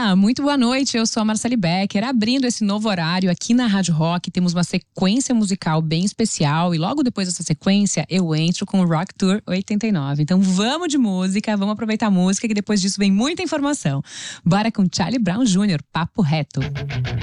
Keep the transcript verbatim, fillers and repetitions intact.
Olá, muito boa noite, eu sou a Marcele Becker, abrindo esse novo horário aqui na Rádio Rock, temos uma sequência musical bem especial e logo depois dessa sequência eu entro com o Rock Tour oitenta e nove. Então vamos de música, vamos aproveitar a música que depois disso vem muita informação. Bora com Charlie Brown Júnior, Papo Reto.